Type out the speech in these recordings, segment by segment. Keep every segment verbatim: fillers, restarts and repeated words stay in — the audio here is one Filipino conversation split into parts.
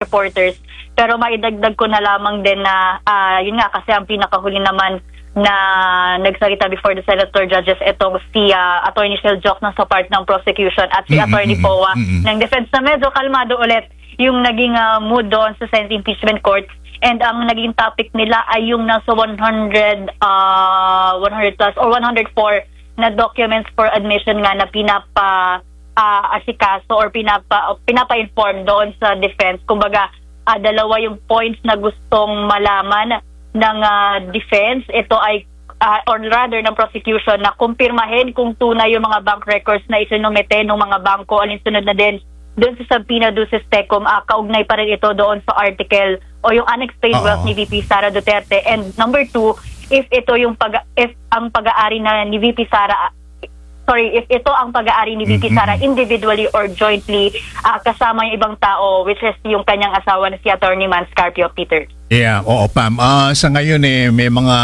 reporters. Pero maidagdag ko na lamang din na, uh, yun nga, kasi ang pinakahuli naman na nagsalita before the senator judges itong si uh, Attorney Shell Jokno sa part ng prosecution at si mm-hmm, Attorney Powa mm-hmm. ng defense na medyo kalmado ulit yung naging uh, mood doon sa Senate Impeachment Court. And ang naging topic nila ay yung nasa one hundred, uh, one hundred plus or one hundred four na documents for admission nga na pinapa uh, asikaso or pinapa, pinapa-inform doon sa defense. Kumbaga, Uh, dalawa yung points na gustong malaman ng uh, defense. Ito ay, uh, or rather ng prosecution, na kumpirmahin kung tunay yung mga bank records na isinumite ng mga bangko. Alinsunod na din doon sa Subpoena Duces Tecum, uh, kaugnay pa rin ito doon sa article o yung unexplained wealth ni V P Sara Duterte. And number two, if ito yung pag if ang pag-aari na ni V P Sara sorry, if ito ang pag-aari ni V P Sara individually or jointly uh, kasama yung ibang tao, which is yung kanyang asawa na si Attorney Mans Carpio, Peter. Yeah, oo Pam. Uh, sa ngayon eh, may mga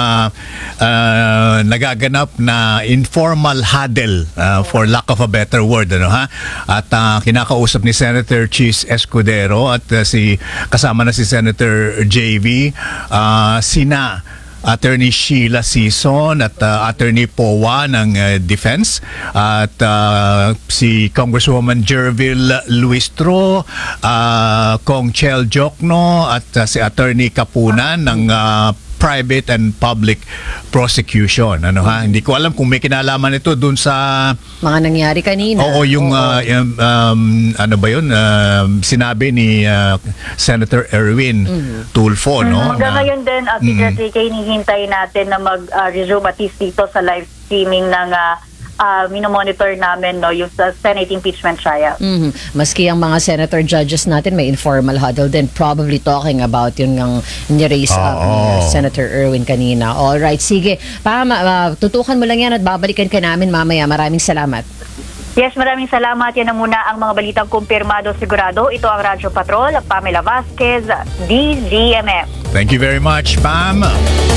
uh, nagaganap na informal huddle, uh, for lack of a better word, ano ha? At uh, kinakausap ni Senator Chis Escudero at uh, si kasama na si Senator J V, uh, sina Attorney Sheila Sison at uh, Attorney Powa ng uh, Defense at uh, si Congresswoman Jervil Luistro, uh, Kong Chel Jokno at uh, si Attorney Kapunan ng uh, Private and Public Prosecution. Ano ha? Hindi ko alam kung may kinalaman ito dun sa mga nangyari kanina. Oo, yung oo. Uh, um, um, ano ba yun? Uh, sinabi ni uh, Senator Erwin mm-hmm. Tulfo, no? Hanggang ngayon din, uh, Peter mm-hmm. T K, hinihintay natin na mag-resume uh, at least dito sa live streaming ng uh, Uh, minomonitor namin no, yung sa Senate impeachment trial. Mm-hmm. Maski ang mga senator judges natin may informal huddle din, probably talking about yun ng ni-raise up oh, ni uh, oh. Senator Erwin kanina. Alright, sige. Pa, uh, tutukan mo lang yan at babalikan ka namin mamaya. Maraming salamat. Yes, maraming salamat. Yan na muna ang mga balitang kumpirmado sigurado. Ito ang Radyo Patrol, Pamela Vasquez, D Z M M. Thank you very much, Pam.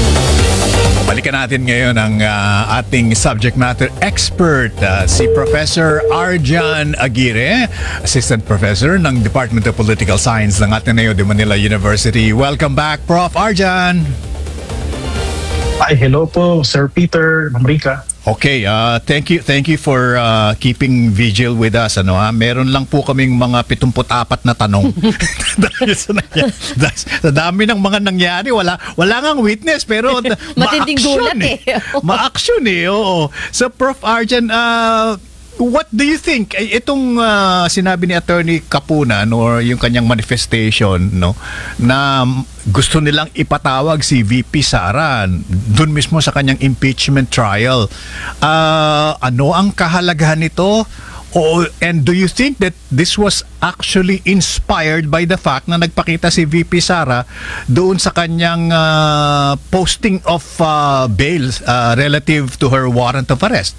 Balikan natin ngayon ang uh, ating subject matter expert, uh, si Professor Arjan Aguirre, Assistant Professor ng Department of Political Science ng Ateneo de Manila University. Welcome back, Professor Arjan. Hi, hello po, Sir Peter, Ma'am Rica. Okay, uh, thank you thank you for uh, keeping vigil with us. Ano ha? Meron lang po kaming mga pitungput-apat na tanong. Dahil sa, dahil sa dami ng mga nangyari, wala wala ngang witness pero matinding gulat eh. Ma-action eh. Oo. So Prof Arjan, uh, what do you think? Itong uh, sinabi ni Attorney Kapunan or yung kanyang manifestation, no, na gusto nilang ipatawag si V P Sara dun mismo sa kanyang impeachment trial. Uh, ano ang kahalagahan nito? O, and do you think that this was actually inspired by the fact na nagpakita si V P Sara doon sa kanyang uh, posting of uh, bail uh, relative to her warrant of arrest?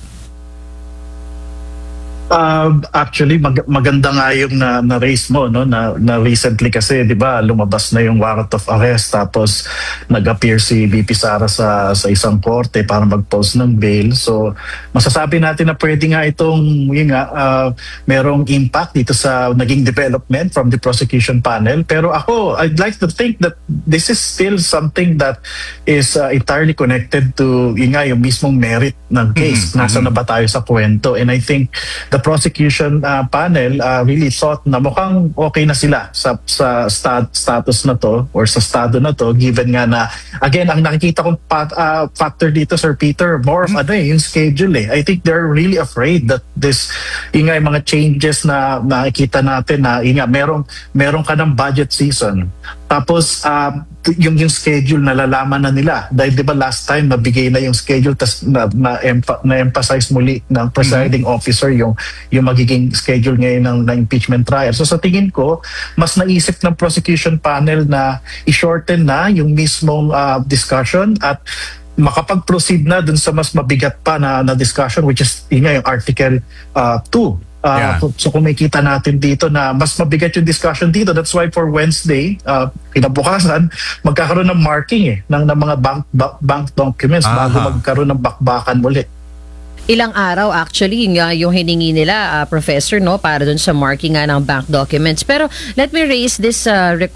Uh, actually mag- maganda nga yung na, na raise mo no na, na recently kasi 'di ba lumabas na yung warrant of arrest tapos nag-appear si V P Sara sa sa isang korte para mag-post ng bail. So masasabi natin na pwede nga itong yun nga uh, merong impact dito sa naging development from the prosecution panel, pero ako I'd like to think that this is still something that is uh, entirely connected to yun nga yung mismong merit ng case. Mm-hmm. Nasa na ba tayo sa kwento, and I think the The prosecution uh, panel uh, really thought na mukhang okay na sila sa sa stat, status na to or sa estado na to, given nga na again ang nakikita kong pat, uh, factor dito, Sir Peter, more of mm-hmm. ano eh, yung schedule eh. I think they're really afraid that this yung, yung mga changes na nakikita natin na yung, merong merong ka ng budget season. Tapos uh, yung yung schedule nalalaman na nila dahil 'di ba last time nabigay na yung schedule tas na na, empa, na emphasize muli ng presiding mm-hmm. officer yung yung magiging schedule ngayon ng, ng impeachment trial. So sa tingin ko mas naisip ng prosecution panel na i-shorten na yung mismong uh, discussion at makapag-proceed na dun sa mas mabigat pa na, na discussion, which is yun nga, yung article uh, two. Uh, yeah. So kung makita natin dito na mas mabigat yung discussion dito, that's why for Wednesday, uh, kinabukasan, magkakaroon ng marking eh, ng, ng mga bank, ba, bank documents Aha. bago magkaroon ng bakbakan muli. Ilang araw actually nga yung hiningi nila, uh, Professor, no, para dun sa marking nga ng bank documents. Pero let me raise this uh,